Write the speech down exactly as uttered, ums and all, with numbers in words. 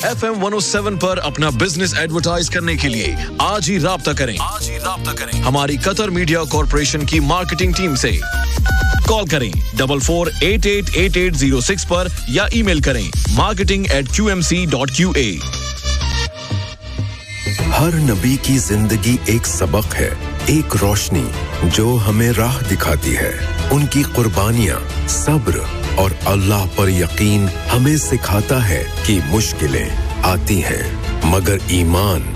F M one O seven पर अपना business advertise करने के लिए आज ही राब्ता करें आज ही राब्ता करें हमारी कतर मीडिया कॉर्पोरेशन की मार्केटिंग टीम से। कॉल करें double four eight eight eight eight zero six पर या ईमेल करें marketing eight Q M C dot Q A. हर नबी की जिंदगी एक सबक है, एक रोशनी जो हमें राह दिखाती है। उनकी कुर्बानियां, सब्र और अल्लाह पर यकीन हमें सिखाता है कि मुश्किलें आती हैं मगर ईमान